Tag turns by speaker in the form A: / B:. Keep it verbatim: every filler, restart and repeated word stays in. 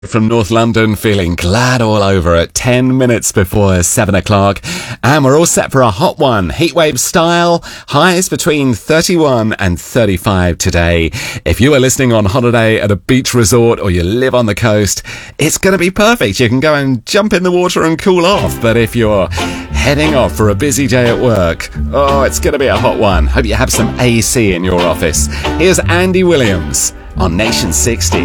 A: From North London, feeling glad all over at ten minutes before seven o'clock. And we're all set for a hot one, heatwave style, highs between thirty-one and thirty-five today. If you are listening on holiday at a beach resort or you live on the coast, it's going to be perfect. You can go and jump in the water and cool off. But if you're heading off for a busy day at work, oh, it's going to be a hot one. Hope you have some A C in your office. Here's Andy Williams on Nation sixty.